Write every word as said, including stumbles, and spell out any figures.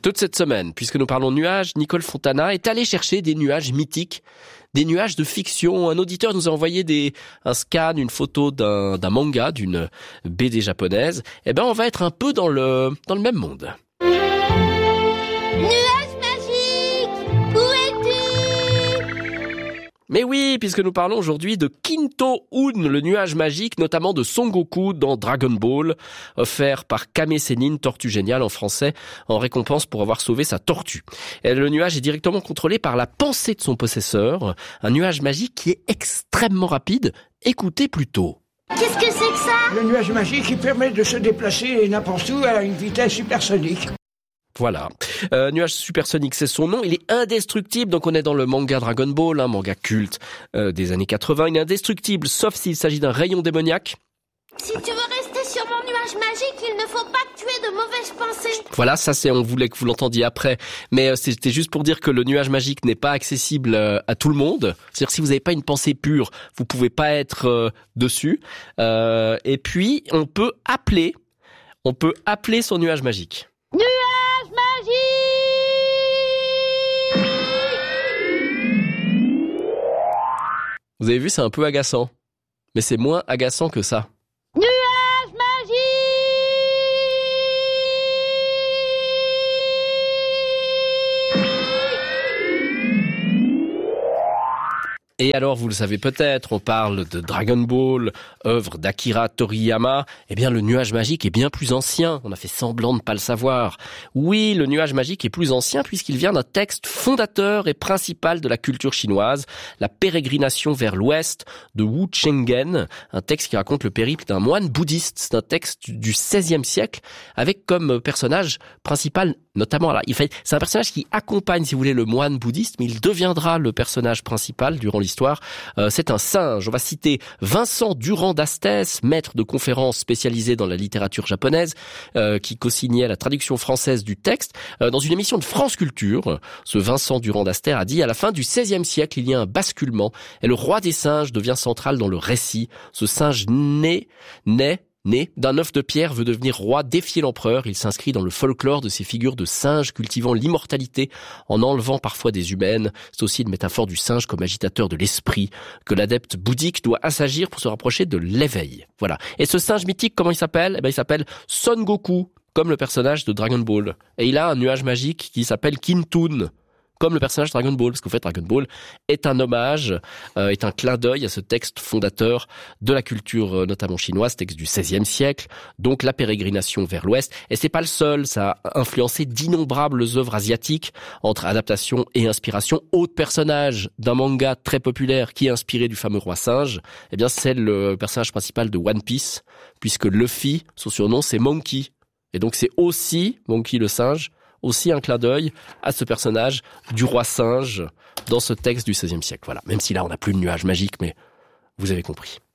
Toute cette semaine, puisque nous parlons de nuages, Nicole Fontana est allée chercher des nuages mythiques, des nuages de fiction. Un auditeur nous a envoyé des, un scan, une photo d'un, d'un manga, d'une B D japonaise. Eh ben, on va être un peu dans le, dans le même monde. Nuages magiques, où es-tu? Mais oui, puisque nous parlons aujourd'hui de Kinto-un, le nuage magique, notamment de Son Goku dans Dragon Ball, offert par Kame Sennin, Tortue Géniale en français, en récompense pour avoir sauvé sa tortue. Et le nuage est directement contrôlé par la pensée de son possesseur, un nuage magique qui est extrêmement rapide. Écoutez plutôt. Qu'est-ce que c'est que ça? Le nuage magique qui permet de se déplacer n'importe où à une vitesse supersonique. Voilà. Euh, nuage supersonique, c'est son nom. Il est indestructible. Donc on est dans le manga Dragon Ball, un manga culte euh, des années quatre-vingts. Il est indestructible, sauf s'il s'agit d'un rayon démoniaque. Si tu veux rester sur mon nuage magique, il ne faut pas que tu aies de mauvaises pensées. Voilà, ça c'est, on voulait que vous l'entendiez après. Mais euh, c'était juste pour dire que le nuage magique n'est pas accessible euh, à tout le monde. C'est-à-dire que si vous n'avez pas une pensée pure, vous pouvez pas être euh, dessus. Euh, et puis, on peut appeler, on peut appeler son nuage magique. Nuage magique! Vous avez vu, c'est un peu agaçant. Mais c'est moins agaçant que ça. Nuage magique! Et alors, vous le savez peut-être, on parle de Dragon Ball, œuvre d'Akira Toriyama. Eh bien, le nuage magique est bien plus ancien. On a fait semblant de ne pas le savoir. Oui, le nuage magique est plus ancien puisqu'il vient d'un texte fondateur et principal de la culture chinoise, la pérégrination vers l'ouest de Wu Chenggen, un texte qui raconte le périple d'un moine bouddhiste. C'est un texte du seizième siècle avec comme personnage principal, notamment, là, il fait, c'est un personnage qui accompagne, si vous voulez, le moine bouddhiste, mais il deviendra le personnage principal durant l'histoire. Euh, c'est un singe. On va citer Vincent Durand d'Astès, maître de conférences spécialisé dans la littérature japonaise, euh, qui co-signait la traduction française du texte. Euh, dans une émission de France Culture, ce Vincent Durand d'Astès a dit: à la fin du seizième siècle, il y a un basculement et le roi des singes devient central dans le récit. Ce singe né, naît Né d'un œuf de pierre, veut devenir roi, défier l'empereur. Il s'inscrit dans le folklore de ces figures de singes cultivant l'immortalité en enlevant parfois des humaines. C'est aussi une métaphore du singe comme agitateur de l'esprit que l'adepte bouddhique doit assagir pour se rapprocher de l'éveil. Voilà. Et ce singe mythique, comment il s'appelle? Eh ben, il s'appelle Son Goku, comme le personnage de Dragon Ball. Et il a un nuage magique qui s'appelle Kinto-un, comme le personnage Dragon Ball, parce qu'en fait Dragon Ball est un hommage, euh, est un clin d'œil à ce texte fondateur de la culture euh, notamment chinoise, texte du seizième siècle, donc la pérégrination vers l'ouest. Et c'est pas le seul, ça a influencé d'innombrables œuvres asiatiques entre adaptation et inspiration. Autre personnage d'un manga très populaire qui est inspiré du fameux roi singe, eh bien c'est le personnage principal de One Piece, puisque Luffy, son surnom c'est Monkey. Et donc c'est aussi Monkey le singe, aussi un clin d'œil à ce personnage du roi singe dans ce texte du seizième siècle. Voilà. Même si là, on n'a plus de nuage magique, mais vous avez compris.